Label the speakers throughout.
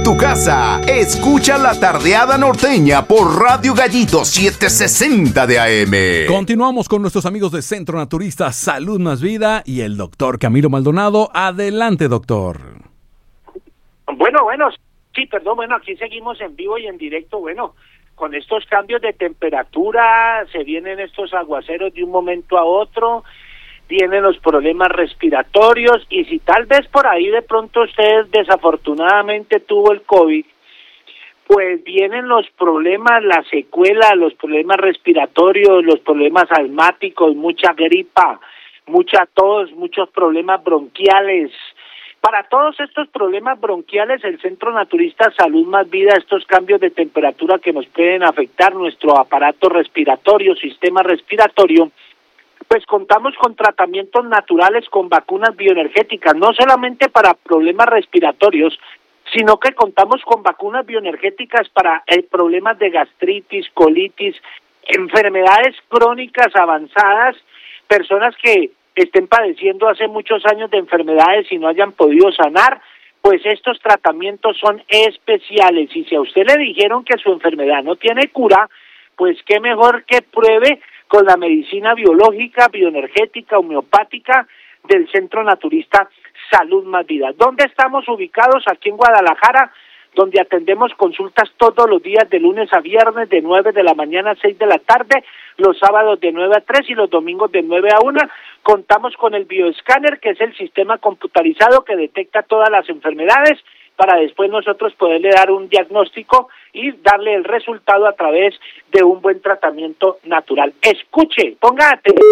Speaker 1: en tu casa. Escucha La Tardeada Norteña por Radio Gallito 760 de AM.
Speaker 2: Continuamos con nuestros amigos de Centro Naturista Salud Más Vida y el doctor Camilo Maldonado. Adelante, doctor.
Speaker 3: Bueno, sí, perdón, aquí seguimos en vivo y en directo. Bueno, con estos cambios de temperatura, se vienen estos aguaceros de un momento a otro, vienen los problemas respiratorios, y si tal vez por ahí de pronto usted desafortunadamente tuvo el COVID, pues vienen los problemas, la secuela, los problemas respiratorios, los problemas asmáticos, mucha gripa, mucha tos, muchos problemas bronquiales. Para todos estos problemas bronquiales, el Centro Naturista Salud Más Vida, estos cambios de temperatura que nos pueden afectar nuestro aparato respiratorio, sistema respiratorio, pues contamos con tratamientos naturales, con vacunas bioenergéticas, no solamente para problemas respiratorios, sino que contamos con vacunas bioenergéticas para problemas de gastritis, colitis, enfermedades crónicas avanzadas, personas que estén padeciendo hace muchos años de enfermedades y no hayan podido sanar, pues estos tratamientos son especiales. Y si a usted le dijeron que su enfermedad no tiene cura, pues qué mejor que pruebe con la medicina biológica, bioenergética, homeopática del Centro Naturista Salud Más Vida. ¿Dónde estamos ubicados? Aquí en Guadalajara, donde atendemos consultas todos los días de lunes a viernes de 9 de la mañana a 6 de la tarde, los sábados de 9 a 3 y los domingos de 9 a 1. Contamos con el bioescáner, que es el sistema computarizado que detecta todas las enfermedades, para después nosotros poderle dar un diagnóstico y darle el resultado a través de un buen tratamiento natural. Escuche, ponga atención.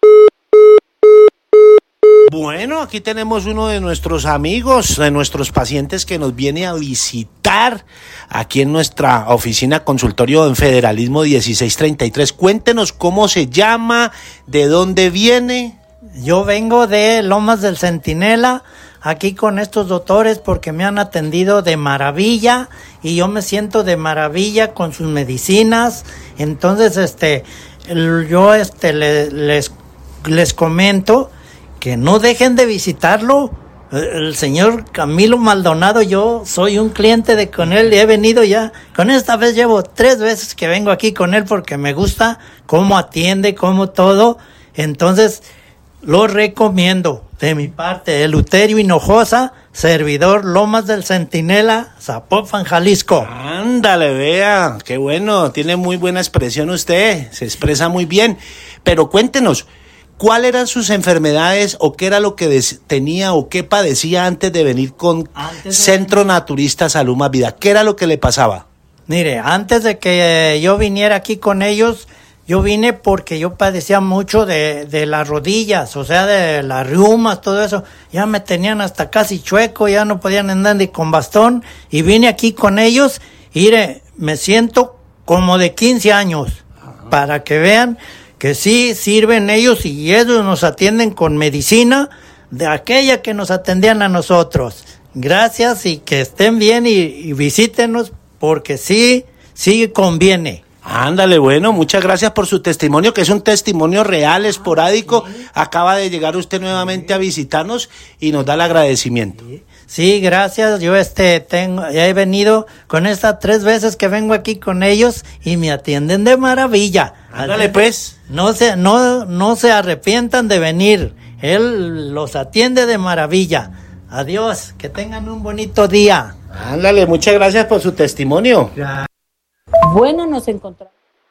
Speaker 4: Bueno, aquí tenemos uno de nuestros amigos, de nuestros pacientes que nos viene a visitar aquí en nuestra oficina consultorio en Federalismo 1633. Cuéntenos cómo se llama, de dónde viene.
Speaker 5: Yo vengo de Lomas del Centinela, aquí con estos doctores porque me han atendido de maravilla y yo me siento de maravilla con sus medicinas. Entonces, yo les comento que no dejen de visitarlo. El señor Camilo Maldonado, yo soy un cliente de con él y he venido ya, con esta vez llevo 3 veces que vengo aquí con él porque me gusta cómo atiende, cómo todo. Entonces, lo recomiendo de mi parte. Eleuterio Hinojosa, servidor, Lomas del Centinela, Zapopan, Jalisco.
Speaker 4: Ándale, vea, qué bueno, tiene muy buena expresión usted, se expresa muy bien. Pero cuéntenos, ¿cuáles eran sus enfermedades o qué era lo que tenía o qué padecía antes de venir con Centro Naturista Salud Más Vida? ¿Qué era lo que le pasaba?
Speaker 5: Mire, antes de que yo viniera aquí con ellos, yo vine porque yo padecía mucho de las rodillas, o sea, de las reumas, todo eso. Ya me tenían hasta casi chueco, ya no podían andar ni con bastón. Y vine aquí con ellos y me siento como de 15 años, para que vean que sí sirven ellos y ellos nos atienden con medicina de aquella que nos atendían a nosotros. Gracias y que estén bien y visítenos porque sí conviene.
Speaker 4: Ándale, bueno, muchas gracias por su testimonio, que es un testimonio real, esporádico. Sí. Acaba de llegar usted nuevamente a visitarnos y nos da el agradecimiento.
Speaker 5: Sí, gracias. Yo ya he venido con estas 3 veces que vengo aquí con ellos y me atienden de maravilla.
Speaker 4: Ándale, pues.
Speaker 5: No se arrepientan de venir. Él los atiende de maravilla. Adiós, que tengan un bonito día.
Speaker 4: Ándale, muchas gracias por su testimonio.
Speaker 6: Bueno, nos encontramos.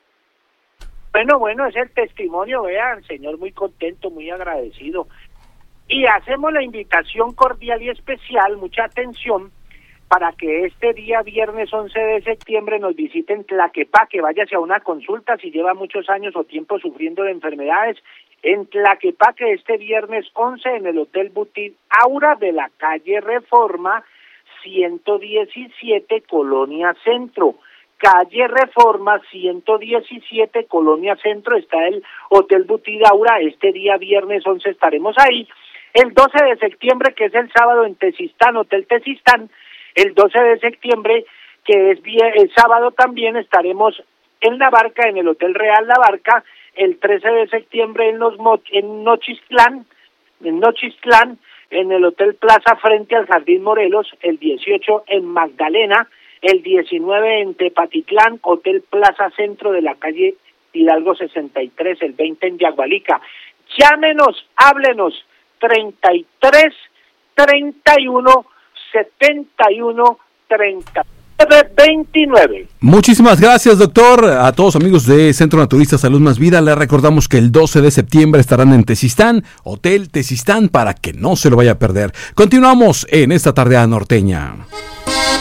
Speaker 3: Bueno, es el testimonio, vean, señor, muy contento, muy agradecido. Y hacemos la invitación cordial y especial, mucha atención, para que este día viernes 11 de septiembre nos visiten Tlaquepaque, váyase a una consulta si lleva muchos años o tiempo sufriendo de enfermedades. En Tlaquepaque este viernes 11 en el Hotel Boutique Aura de la calle Reforma 117, Colonia Centro. Calle Reforma 117, Colonia Centro, está el Hotel Boutique Aura. Este día viernes 11 estaremos ahí. El 12 de septiembre, que es el sábado, en Tezistán, Hotel Tezistán. El 12 de septiembre, que es el sábado también, estaremos en La Barca, en el Hotel Real La Barca. El 13 de septiembre en Nochistlán, en el Hotel Plaza frente al Jardín Morelos, el 18 en Magdalena, el 19 en Tepatitlán, Hotel Plaza Centro de la calle Hidalgo 63, el 20 en Yagualica. Llámenos, háblenos, 33 31 71 39 29.
Speaker 2: Muchísimas gracias, doctor. A todos amigos de Centro Naturista Salud Más Vida, les recordamos que el 12 de septiembre estarán en Tezistán, Hotel Tezistán, para que no se lo vaya a perder. Continuamos en esta tardeada norteña.